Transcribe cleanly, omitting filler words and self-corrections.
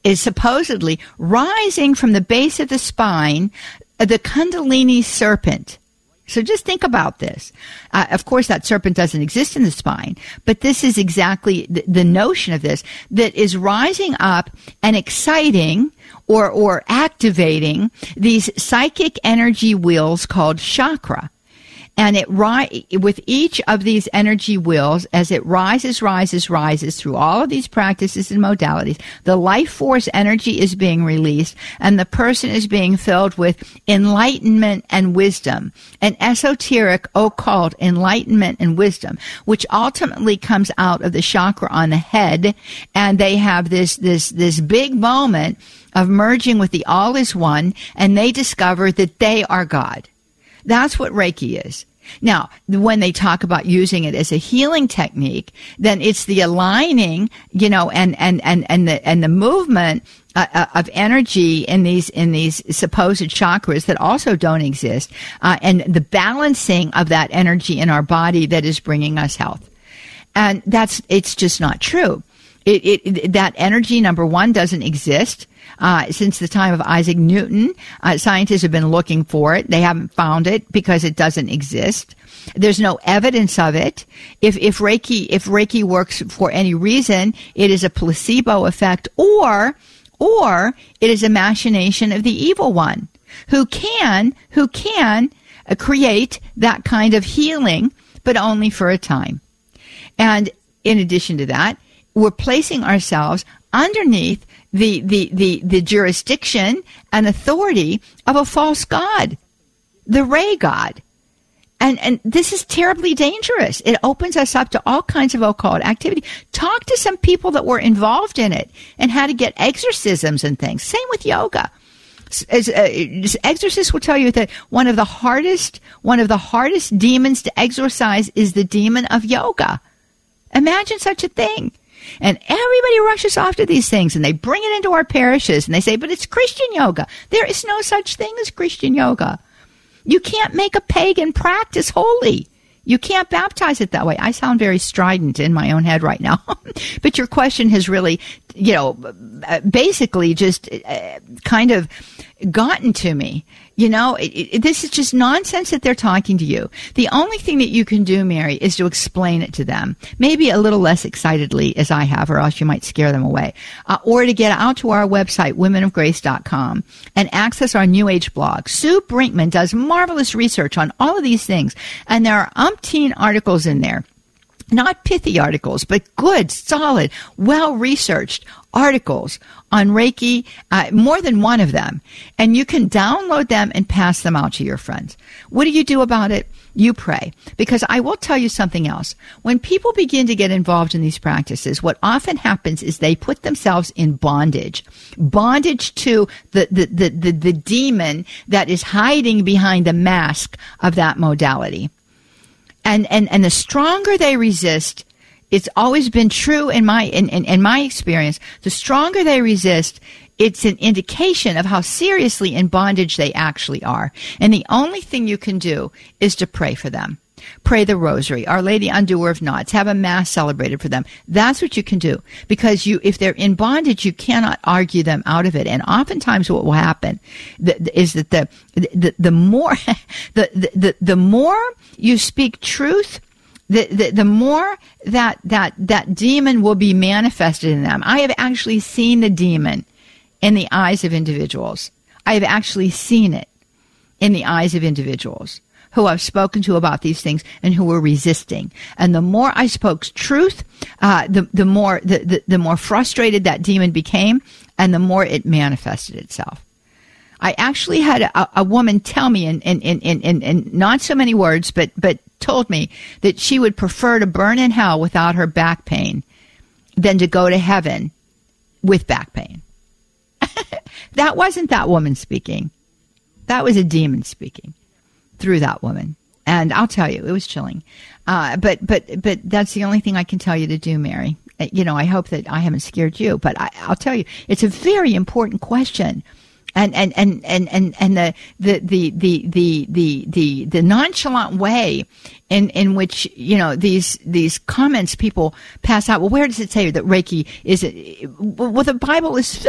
is supposedly rising from the base of the spine, the Kundalini serpent. So just think about this. Of course, that serpent doesn't exist in the spine, but this is exactly the notion of this, that is rising up and exciting or activating these psychic energy wheels called chakra. And with each of these energy wheels, as it rises through all of these practices and modalities, the life force energy is being released, and the person is being filled with enlightenment and wisdom, an esoteric, occult enlightenment and wisdom, which ultimately comes out of the chakra on the head, and they have this big moment of merging with the all is one, and they discover that they are God. That's what Reiki is. Now, when they talk about using it as a healing technique, then it's the aligning, and the movement of energy in these supposed chakras that also don't exist, and the balancing of that energy in our body that is bringing us health. And it's just not true. That energy, number one, doesn't exist. Since the time of Isaac Newton, scientists have been looking for it. They haven't found it because it doesn't exist. There's no evidence of it. If Reiki works for any reason, it is a placebo effect, or it is a machination of the evil one, who can create that kind of healing, but only for a time. And in addition to that, we're placing ourselves underneath the jurisdiction and authority of a false god, the Ray god. And this is terribly dangerous. It opens us up to all kinds of occult activity. Talk to some people that were involved in it and how to get exorcisms and things. Same with yoga. Exorcists will tell you that one of the hardest demons to exorcise is the demon of yoga. Imagine such a thing. And everybody rushes off to these things, and they bring it into our parishes, and they say, but it's Christian yoga. There is no such thing as Christian yoga. You can't make a pagan practice holy. You can't baptize it that way. I sound very strident in my own head right now. But your question has really, basically just kind of gotten to me. This is just nonsense that they're talking to you. The only thing that you can do, Mary, is to explain it to them. Maybe a little less excitedly as I have, or else you might scare them away. Or to get out to our website, womenofgrace.com, and access our New Age blog. Sue Brinkman does marvelous research on all of these things, and there are umpteen articles in there. Not pithy articles, but good, solid, well-researched articles on Reiki, more than one of them. And you can download them and pass them out to your friends. What do you do about it? You pray. Because I will tell you something else. When people begin to get involved in these practices, what often happens is they put themselves in bondage. Bondage to the demon that is hiding behind the mask of that modality. And the stronger they resist, it's always been true in my experience, the stronger they resist, it's an indication of how seriously in bondage they actually are. And the only thing you can do is to pray for them. Pray the rosary, Our Lady Undoer of Knots, have a mass celebrated for them. That's what you can do. Because if they're in bondage, you cannot argue them out of it. And oftentimes what will happen is that the more you speak truth, the more that demon will be manifested in them. I have actually seen the demon in the eyes of individuals. I have actually seen it in the eyes of individuals who I've spoken to about these things and who were resisting. And the more I spoke truth, the more frustrated that demon became, and the more it manifested itself. I actually had a woman tell me in not so many words, but told me that she would prefer to burn in hell without her back pain than to go to heaven with back pain. That wasn't that woman speaking. That was a demon speaking through that woman. And I'll tell you, it was chilling. But that's the only thing I can tell you to do, Mary. I hope that I haven't scared you, but I'll tell you, it's a very important question. And the nonchalant way in which, these comments people pass out. Well, where does it say that Reiki is? Well, the Bible is